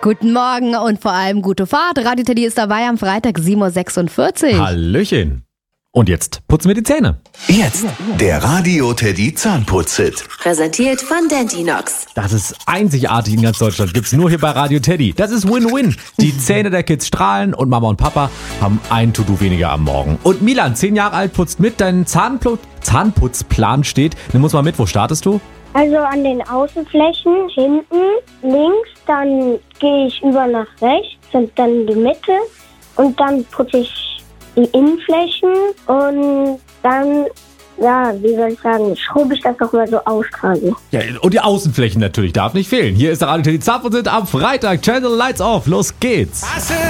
Guten Morgen und vor allem gute Fahrt. Radio Teddy ist dabei am Freitag 7.46 Uhr. Hallöchen. Und jetzt putzen wir die Zähne. Jetzt der Radio Teddy Zahnputz-Hit. Präsentiert von Dentinox. Das ist einzigartig in ganz Deutschland. Gibt's nur hier bei Radio Teddy. Das ist Win-Win. Die Zähne der Kids strahlen und Mama und Papa haben ein To-Do weniger am Morgen. Und Milan, 10 Jahre alt, putzt mit. Dein Zahnputzplan steht. Nimm uns mal mit, wo startest du? Also an den Außenflächen, hinten, links, dann gehe ich über nach rechts und dann die Mitte und dann putze ich die Innenflächen und dann, wie soll ich sagen, schrubbe ich das doch mal so aus quasi. Ja, und die Außenflächen natürlich, darf nicht fehlen. Hier ist der Radio Teddy Zahnputz am Freitag. Channel Lights Off, los geht's.